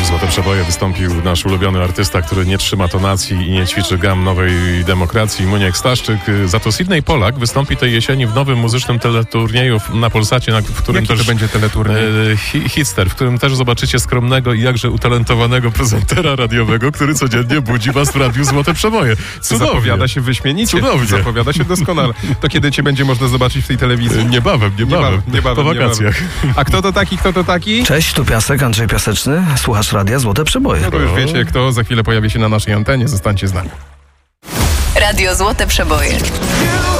Złote Przeboje wystąpił nasz ulubiony artysta, który nie trzyma tonacji i nie ćwiczy gam Nowej Demokracji, Muniek Staszczyk. Za to Sydney Polak wystąpi tej jesieni w nowym muzycznym teleturnieju na Polsacie, w którym Jaki też to będzie teleturniej? Hitster, w którym też zobaczycie skromnego i jakże utalentowanego prezentera radiowego, który codziennie budzi was w radiu Złote Przeboje. Cudownie. Zapowiada się wyśmienicie. Cudownie. Zapowiada się doskonale. To kiedy cię będzie można zobaczyć w tej telewizji? Niebawem. Po wakacjach. A kto to taki? Cześć, tu Piasek, Andrzej Piaseczny. Słuchasz radia Złote Przeboje. No to już wiecie, kto za chwilę pojawi się na naszej antenie. Zostańcie z nami. Radio Złote Przeboje.